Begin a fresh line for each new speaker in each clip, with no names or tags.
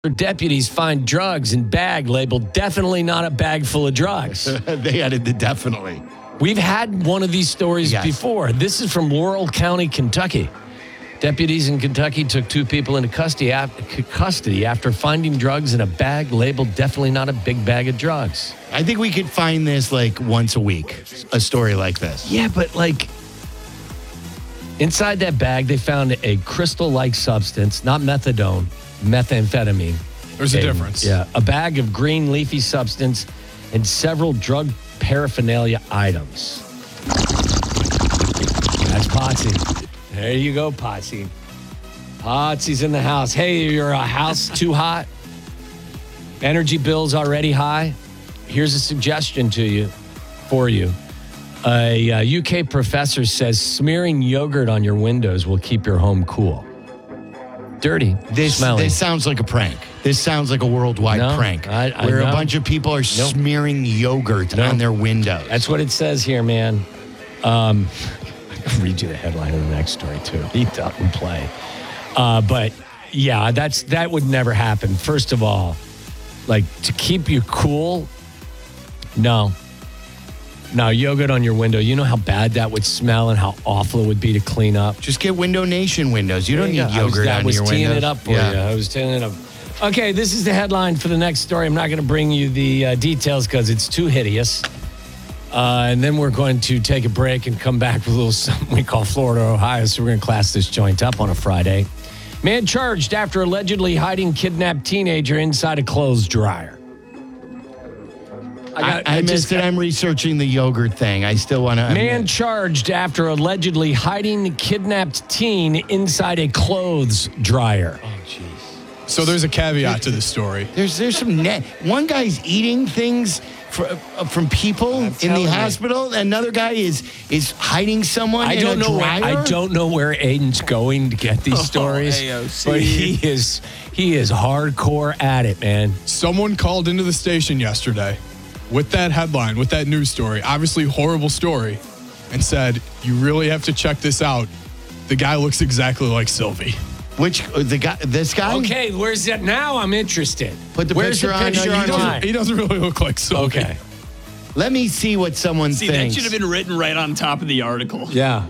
Deputies find drugs in bag labeled definitely not a bag full of drugs.
They added the definitely.
We've had one of these stories
Yes.
before. This is from Laurel County, Kentucky. Deputies in Kentucky took 2 people into custody after finding drugs in a bag labeled definitely not a big bag of drugs.
I think we could find this like once a week, a story like this.
Yeah, but like inside that bag, they found a crystal-like substance, not methadone, methamphetamine.
There's a difference.
Yeah, a bag of green leafy substance and several drug paraphernalia items. That's Potsy. There you go, Potsy. Potsy's in the house. Hey, your house too hot? Energy bills already high? Here's a suggestion for you. A UK professor says smearing yogurt on your windows will keep your home cool. Dirty, smelly.
This sounds like a prank. This sounds like a worldwide prank where a bunch of people are smearing yogurt on their windows.
That's what it says here, man. I'll read you the headline of the next story, too. He doesn't play. But, yeah, that would never happen. First of all, like, to keep you cool, no. No, yogurt on your window. You know how bad that would smell and how awful it would be to clean up?
Just get Window Nation windows. You don't need yogurt on your windows.
I was teeing it up for you. I was teeing it up. Okay, this is the headline for the next story. I'm not going to bring you the details because it's too hideous. And then we're going to take a break and come back with a little something we call Florida, Ohio. So we're going to class this joint up on a Friday. Man charged after allegedly hiding kidnapped teenager inside a clothes dryer.
I missed it. I'm researching the yogurt thing. I still want to.
Man charged after allegedly hiding kidnapped teen inside a clothes dryer.
Oh, jeez.
So there's a caveat to this story.
There's some one guy's eating things from people in the hospital. Another guy is hiding someone in a dryer.
I don't know where Aiden's going to get these stories,
AOC.
but he is hardcore at it, man.
Someone called into the station yesterday with that headline, with that news story, obviously horrible story, and said, you really have to check this out. The guy looks exactly like Sylvie.
Which, this guy?
Okay, where's that? Now I'm interested.
Put the
Where's
picture
the
on.
picture online?
He doesn't really look like Sylvie.
Okay.
Let me see what someone
See,
thinks.
that should have been written right on top of the article.
Yeah.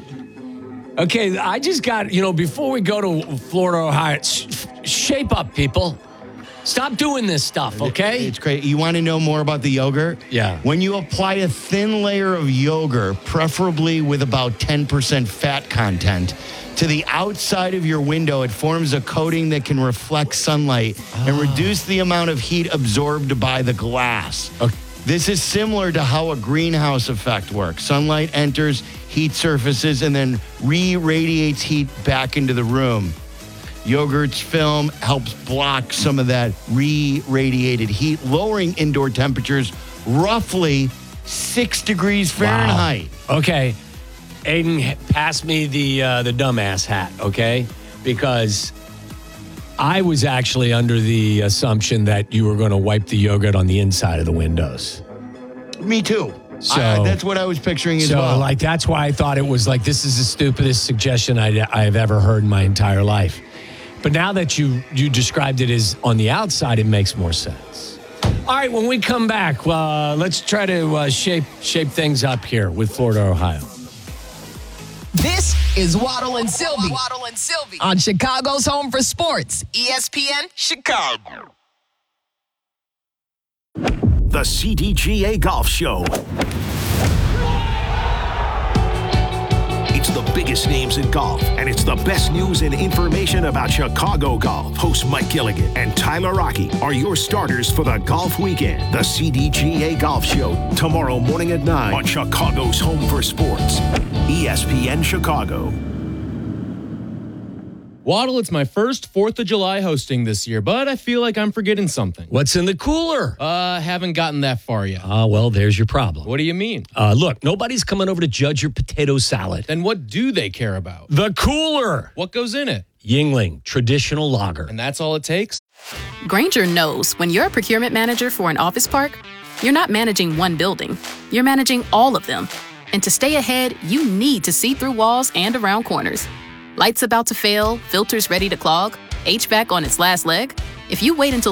Okay, I just got, before we go to Florida, Ohio, shape up, people. Stop doing this stuff, okay?
It's great. You want to know more about the yogurt?
Yeah.
When you apply a thin layer of yogurt, preferably with about 10% fat content, to the outside of your window, it forms a coating that can reflect sunlight and reduce the amount of heat absorbed by the glass.
Okay.
This is similar to how a greenhouse effect works. Sunlight enters heat surfaces and then re-radiates heat back into the room. Yogurt's film helps block some of that re-radiated heat, lowering indoor temperatures roughly 6 degrees Fahrenheit.
Wow. Okay. Aiden, pass me the dumbass hat, okay? Because I was actually under the assumption that you were going to wipe the yogurt on the inside of the windows.
Me too.
So
that's what I was picturing as well.
So, that's why I thought it was this is the stupidest suggestion I've ever heard in my entire life. But now that you described it as on the outside, it makes more sense. All right, when we come back, let's try to shape things up here with Florida, Ohio.
This is Waddle and Sylvie. Waddle and Sylvie on Chicago's Home for Sports, ESPN Chicago.
The CDGA Golf Show. It's the biggest names in golf, and it's the best news and information about Chicago golf. Host Mike Gilligan and Tyler Rocky are your starters for the golf weekend. The CDGA Golf Show, tomorrow morning at 9 on Chicago's Home for Sports, ESPN Chicago.
Waddle, it's my first 4th of July hosting this year, but I feel like I'm forgetting something.
What's in the cooler?
Haven't gotten that far yet.
Well, there's your problem.
What do you mean?
Look, nobody's coming over to judge your potato salad.
Then what do they care about?
The cooler.
What goes in it?
Yingling, traditional lager.
And that's all it takes?
Grainger knows when you're a procurement manager for an office park, you're not managing one building. You're managing all of them. And to stay ahead, you need to see through walls and around corners. Lights about to fail, filters ready to clog. HVAC on its last leg? If you wait until